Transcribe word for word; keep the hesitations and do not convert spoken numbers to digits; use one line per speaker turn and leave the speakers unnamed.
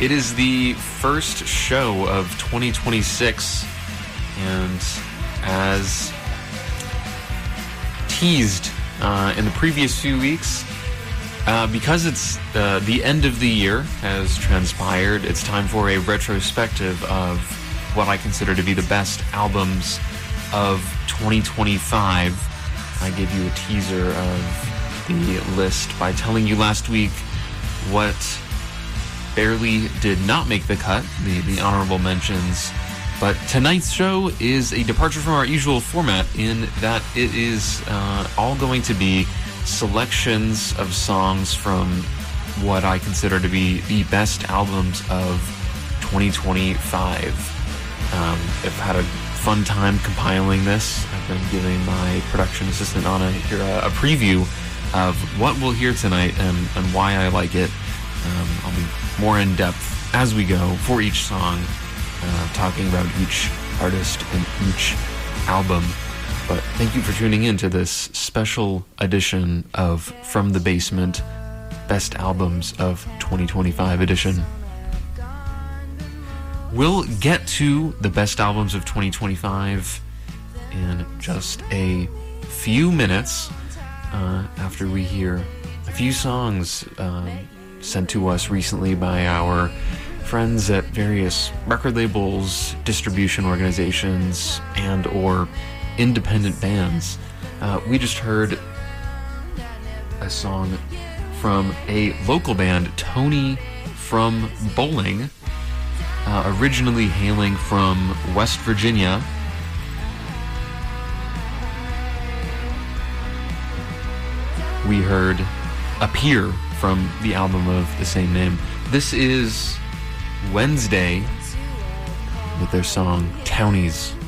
It is the first show of twenty twenty-six, and as teased uh, in the previous few weeks, uh, because it's uh, the end of the year has transpired, it's time for a retrospective of what I consider to be the best albums of twenty twenty-five. I gave you a teaser of the list by telling you last week what barely did not make the cut, the, the honorable mentions. But tonight's show is a departure from our usual format in that it is uh, all going to be selections of songs from what I consider to be the best albums of twenty twenty-five. Um, I've had a fun time compiling this. I've been giving my production assistant Anna here a, a preview of what we'll hear tonight and, and why I like it. Um, I'll be more in depth as we go for each song, uh, talking about each artist and each album. But thank you for tuning in to this special edition of From the Basement, Best Albums of twenty twenty-five edition. We'll get to the best albums of twenty twenty-five in just a few minutes uh, after we hear a few songs um, sent to us recently by our friends at various record labels, distribution organizations, and or independent bands. Uh, we just heard a song from a local band, Tony from Bowling, uh, originally hailing from West Virginia. We heard Appear from the album of the same name. This is Wednesday with their song Townies.